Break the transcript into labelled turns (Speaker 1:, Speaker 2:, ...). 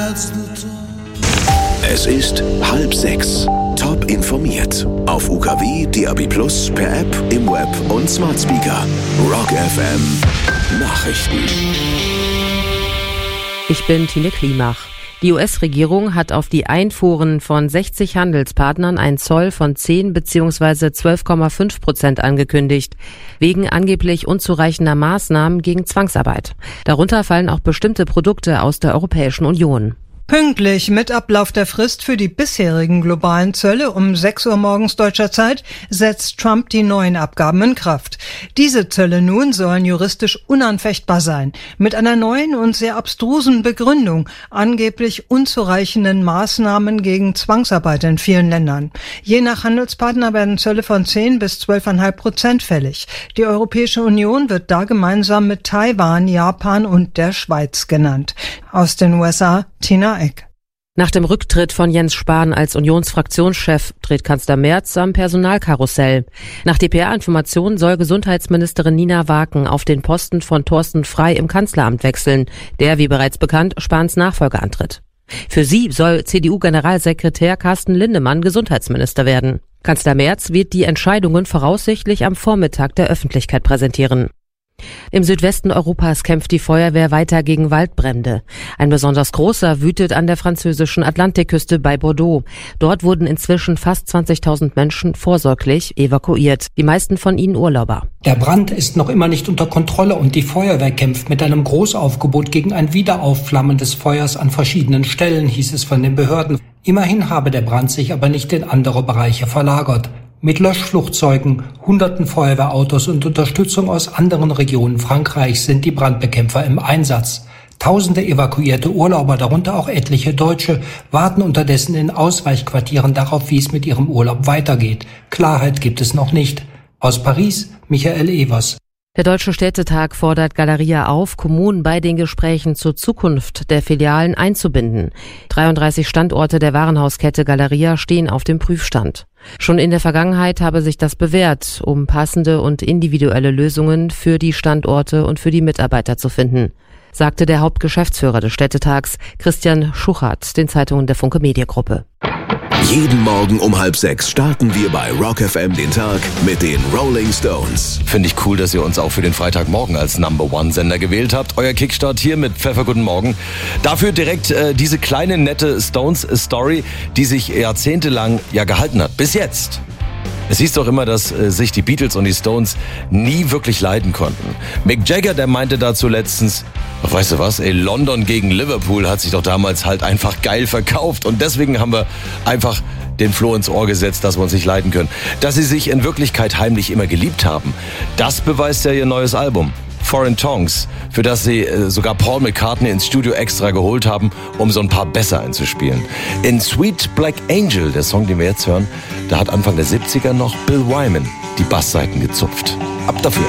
Speaker 1: Es ist 5:30. Top informiert. Auf UKW, DAB+, per App, im Web und Smart Speaker. Rock FM Nachrichten.
Speaker 2: Ich bin Tine Klimach. Die US-Regierung hat auf die Einfuhren von 60 Handelspartnern einen Zoll von 10 bzw. 12,5% angekündigt, wegen angeblich unzureichender Maßnahmen gegen Zwangsarbeit. Darunter fallen auch bestimmte Produkte aus der Europäischen Union.
Speaker 3: Pünktlich mit Ablauf der Frist für die bisherigen globalen Zölle um 6 Uhr morgens deutscher Zeit setzt Trump die neuen Abgaben in Kraft. Diese Zölle nun sollen juristisch unanfechtbar sein, mit einer neuen und sehr abstrusen Begründung, angeblich unzureichenden Maßnahmen gegen Zwangsarbeit in vielen Ländern. Je nach Handelspartner werden Zölle von 10 bis 12,5% fällig. Die Europäische Union wird da gemeinsam mit Taiwan, Japan und der Schweiz genannt. Aus den USA, Tina Eck.
Speaker 2: Nach dem Rücktritt von Jens Spahn als Unionsfraktionschef dreht Kanzler Merz am Personalkarussell. Nach dpa-Informationen soll Gesundheitsministerin Nina Waken auf den Posten von Thorsten Frey im Kanzleramt wechseln, der, wie bereits bekannt, Spahns Nachfolger antritt. Für sie soll CDU-Generalsekretär Carsten Lindemann Gesundheitsminister werden. Kanzler Merz wird die Entscheidungen voraussichtlich am Vormittag der Öffentlichkeit präsentieren. Im Südwesten Europas kämpft die Feuerwehr weiter gegen Waldbrände. Ein besonders großer wütet an der französischen Atlantikküste bei Bordeaux. Dort wurden inzwischen fast 20.000 Menschen vorsorglich evakuiert, die meisten von ihnen Urlauber.
Speaker 4: Der Brand ist noch immer nicht unter Kontrolle und die Feuerwehr kämpft mit einem Großaufgebot gegen ein Wiederaufflammen des Feuers an verschiedenen Stellen, hieß es von den Behörden. Immerhin habe der Brand sich aber nicht in andere Bereiche verlagert. Mit Löschflugzeugen, hunderten Feuerwehrautos und Unterstützung aus anderen Regionen Frankreichs sind die Brandbekämpfer im Einsatz. Tausende evakuierte Urlauber, darunter auch etliche Deutsche, warten unterdessen in Ausweichquartieren darauf, wie es mit ihrem Urlaub weitergeht. Klarheit gibt es noch nicht. Aus Paris, Michael Evers.
Speaker 2: Der Deutsche Städtetag fordert Galeria auf, Kommunen bei den Gesprächen zur Zukunft der Filialen einzubinden. 33 Standorte der Warenhauskette Galeria stehen auf dem Prüfstand. Schon in der Vergangenheit habe sich das bewährt, um passende und individuelle Lösungen für die Standorte und für die Mitarbeiter zu finden, sagte der Hauptgeschäftsführer des Städtetags, Christian Schuchert, den Zeitungen der Funke Mediengruppe.
Speaker 1: Jeden Morgen um 5:30 starten wir bei Rock FM den Tag mit den Rolling Stones.
Speaker 5: Finde ich cool, dass ihr uns auch für den Freitagmorgen als Number-One-Sender gewählt habt. Euer Kickstart hier mit Pfeffer Guten Morgen. Dafür direkt diese kleine, nette Stones-Story, die sich jahrzehntelang ja gehalten hat. Bis jetzt. Es hieß doch immer, dass sich die Beatles und die Stones nie wirklich leiden konnten. Mick Jagger, der meinte dazu letztens, ach, weißt du was, London gegen Liverpool hat sich doch damals halt einfach geil verkauft und deswegen haben wir einfach den Floh ins Ohr gesetzt, dass wir uns nicht leiden können. Dass sie sich in Wirklichkeit heimlich immer geliebt haben, das beweist ja ihr neues Album. Foreign Tongues, für das sie sogar Paul McCartney ins Studio extra geholt haben, um so ein paar besser einzuspielen. In Sweet Black Angel, der Song, den wir jetzt hören, da hat Anfang der 70er noch Bill Wyman die Basssaiten gezupft. Ab dafür.